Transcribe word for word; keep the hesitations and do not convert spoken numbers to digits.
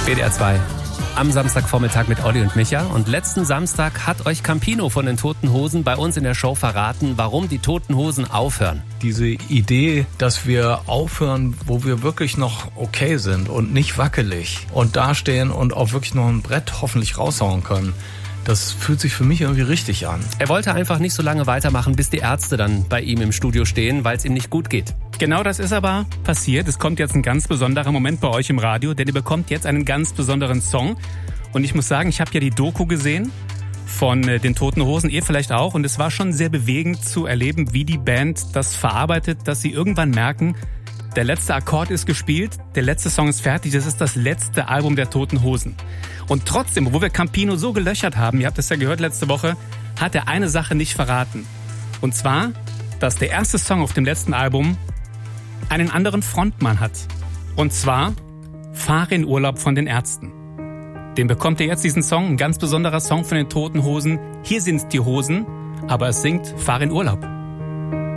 B D R zwei. Am Samstagvormittag mit Olli und Micha. Und letzten Samstag hat euch Campino von den Toten Hosen bei uns in der Show verraten, warum die Toten Hosen aufhören. Diese Idee, dass wir aufhören, wo wir wirklich noch okay sind und nicht wackelig und dastehen und auch wirklich noch ein Brett hoffentlich raushauen können. Das fühlt sich für mich irgendwie richtig an. Er wollte einfach nicht so lange weitermachen, bis die Ärzte dann bei ihm im Studio stehen, weil es ihm nicht gut geht. Genau das ist aber passiert. Es kommt jetzt ein ganz besonderer Moment bei euch im Radio, denn ihr bekommt jetzt einen ganz besonderen Song. Und ich muss sagen, ich habe ja die Doku gesehen von den Toten Hosen, ihr vielleicht auch. Und es war schon sehr bewegend zu erleben, wie die Band das verarbeitet, dass sie irgendwann merken, der letzte Akkord ist gespielt, der letzte Song ist fertig, das ist das letzte Album der Toten Hosen. Und trotzdem, obwohl wir Campino so gelöchert haben, ihr habt es ja gehört letzte Woche, hat er eine Sache nicht verraten. Und zwar, dass der erste Song auf dem letzten Album einen anderen Frontmann hat. Und zwar Fahr in Urlaub von den Ärzten. Den bekommt ihr jetzt, diesen Song, ein ganz besonderer Song von den Toten Hosen. Hier sind's die Hosen, aber es singt Fahr in Urlaub.